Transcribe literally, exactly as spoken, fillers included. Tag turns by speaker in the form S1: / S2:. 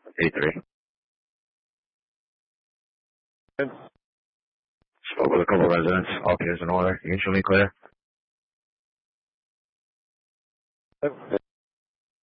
S1: eighty-three.
S2: And
S1: Spoke with a couple of residents. All appears in order. You can show me clear.
S2: uh,